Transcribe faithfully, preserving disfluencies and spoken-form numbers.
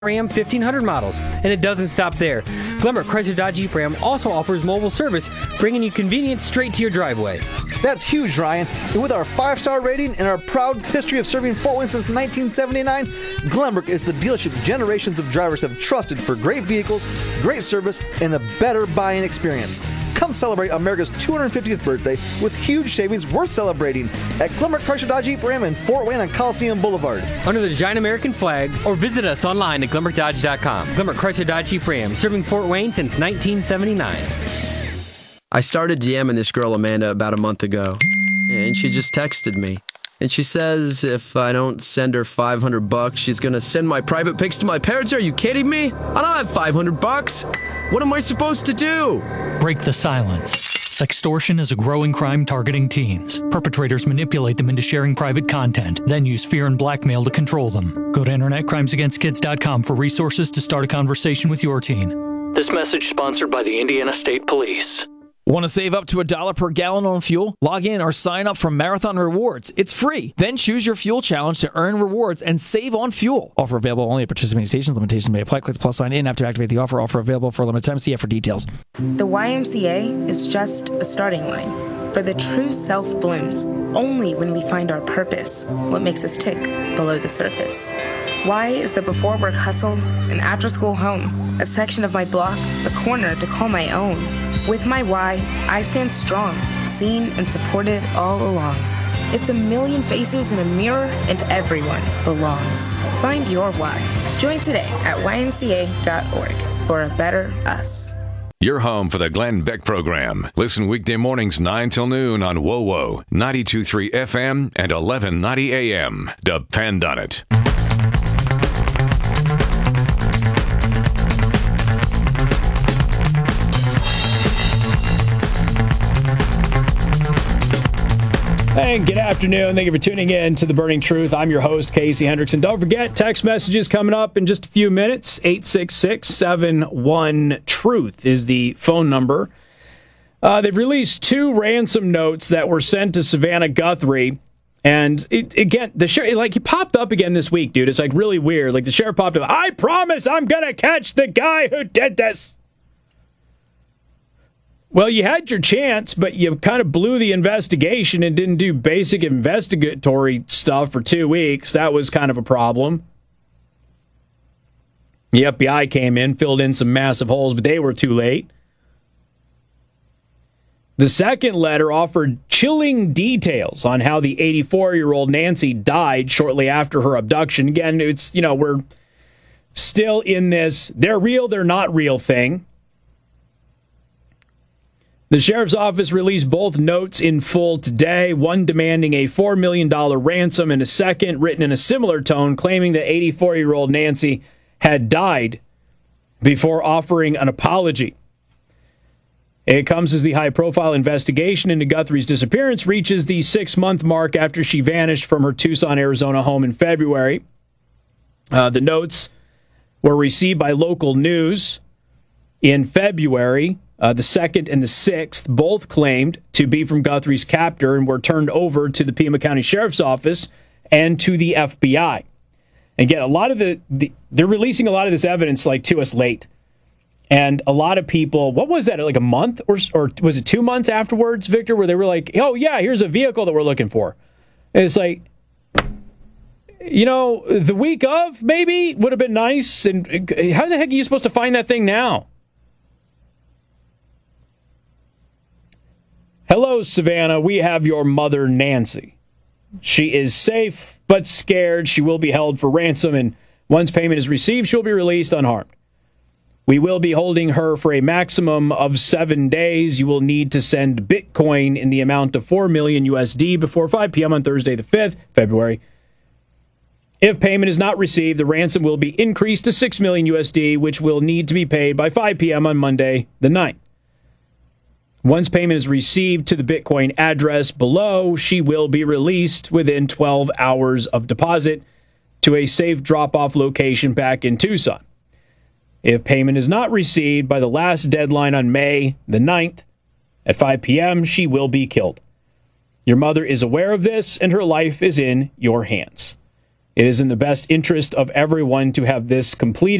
Ram fifteen hundred models, and it doesn't stop there. Glenbrook Chrysler Dodge Jeep Ram also offers mobile service, bringing you convenience straight to your driveway. That's huge, Ryan. And with our five-star rating and our proud history of serving Fort Wayne since nineteen seventy-nine, Glenbrook is the dealership generations of drivers have trusted for great vehicles, great service, and a better buying experience. Come celebrate America's two hundred fiftieth birthday with huge savings worth celebrating at Glenbrook Chrysler Dodge Jeep Ram in Fort Wayne on Coliseum Boulevard. Under the giant American flag, or visit us online at glenbrook dodge dot com. Glenbrook Chrysler Dodge Jeep Ram, serving Fort Wayne since nineteen seventy-nine. I started DMing this girl Amanda about a month ago, and she just texted me. And she says if I don't send her five hundred bucks, she's gonna send my private pics to my parents. Are you kidding me? I don't have five hundred bucks. What am I supposed to do? Break the silence. Sextortion is a growing crime targeting teens. Perpetrators manipulate them into sharing private content, then use fear and blackmail to control them. Go to internet crimes against kids dot com for resources to start a conversation with your teen. This message sponsored by the Indiana State Police. Want to save up to a dollar per gallon on fuel? Log in or sign up for Marathon Rewards. It's free. Then choose your fuel challenge to earn rewards and save on fuel. Offer available only at participating stations. Limitations may apply. Click the plus sign in app to activate the offer. Offer available for a limited time. See F for details. The Y M C A is just a starting line. For the true self blooms only when we find our purpose, what makes us tick below the surface. Y is the before work hustle, an after school home, a section of my block, a corner to call my own. With my Y, I stand strong, seen and supported all along. It's a million faces in a mirror, and everyone belongs. Find your Y. Join today at y m c a dot org for a better us. Your home for the Glenn Beck Program. Listen weekday mornings nine till noon on W O W O, ninety-two point three F M and eleven ninety A M. Depend on it. And good afternoon. Thank you for tuning in to The Burning Truth. I'm your host, Casey Hendrickson. Don't forget, text messages coming up in just a few minutes. eight six six, seven one, TRUTH is the phone number. Uh, they've released two ransom notes that were sent to Savannah Guthrie. And it, again, the sheriff, like, he popped up again this week, dude. It's like really weird. Like, the sheriff popped up. I promise I'm going to catch the guy who did this. Well, you had your chance, but you kind of blew the investigation and didn't do basic investigatory stuff for two weeks. That was kind of a problem. The F B I came in, filled in some massive holes, but they were too late. The second letter offered chilling details on how the eighty-four-year-old Nancy died shortly after her abduction. Again, it's, you know, we're still in this they're real, they're not real thing. The sheriff's office released both notes in full today, one demanding a four million dollars ransom and a second written in a similar tone claiming that eighty-four-year-old Nancy had died before offering an apology. It comes as the high-profile investigation into Guthrie's disappearance reaches the six-month mark after she vanished from her Tucson, Arizona home in February. Uh, the notes were received by local news in February. Uh, the second and the sixth both claimed to be from Guthrie's captor and were turned over to the Pima County Sheriff's Office and to the F B I. Again, a lot of the, the they're releasing a lot of this evidence like to us late, and a lot of people. What was that? Like a month or or was it two months afterwards, Victor? Where they were like, "Oh yeah, here's a vehicle that we're looking for." And it's like, you know, the week of maybe would have been nice. And how the heck are you supposed to find that thing now? Hello, Savannah. We have your mother, Nancy. She is safe but scared. She will be held for ransom, and once payment is received, she'll be released unharmed. We will be holding her for a maximum of seven days. You will need to send Bitcoin in the amount of four million U S D before five p.m. on Thursday, the fifth of February. If payment is not received, the ransom will be increased to six million U S D, which will need to be paid by five p.m. on Monday, the ninth. Once payment is received to the Bitcoin address below, she will be released within twelve hours of deposit to a safe drop-off location back in Tucson. If payment is not received by the last deadline on May the ninth at five p.m., she will be killed. Your mother is aware of this, and her life is in your hands. It is in the best interest of everyone to have this completed.